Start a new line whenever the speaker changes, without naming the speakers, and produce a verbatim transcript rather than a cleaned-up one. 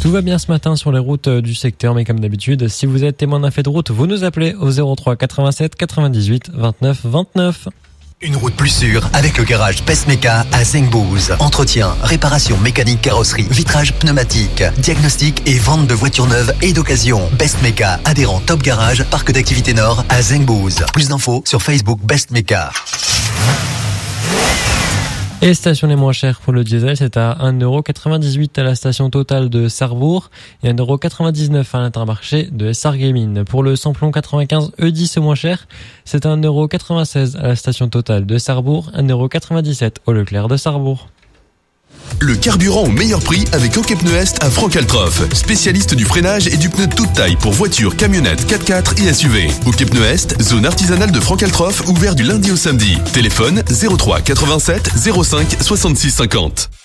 Tout va bien ce matin sur les routes du secteur, mais comme d'habitude, si vous êtes témoin d'un fait de route, vous nous appelez au zéro trois quatre-vingt-sept quatre-vingt-dix-huit vingt-neuf vingt-neuf.
Une route plus sûre avec le garage Best Meca à Zengbouz. Entretien, réparation mécanique, carrosserie, vitrage, pneumatique, diagnostic et vente de voitures neuves et d'occasion. Best Meca, adhérent Top Garage, parc d'activité Nord à Zengbouz. Plus d'infos sur Facebook Best Meca.
Et station les moins chères pour le diesel, c'est à un euro quatre-vingt-dix-huit à la station Total de Sarrebourg et un euro quatre-vingt-dix-neuf à l'Intermarché de Sarreguemines. Pour le samplon quatre-vingt-quinze E dix moins cher, c'est à un euro quatre-vingt-seize à la station Total de Sarrebourg, un euro quatre-vingt-dix-sept au Leclerc de Sarrebourg.
Le carburant au meilleur prix avec OK Pneus Est à Franck-Altroff. Spécialiste du freinage et du pneu de toute taille pour voitures, camionnettes, quatre-quatre et S U V. OK Pneus Est, zone artisanale de Franck-Altroff, ouvert du lundi au samedi. Téléphone zéro trois quatre-vingt-sept zéro cinq soixante-six cinquante.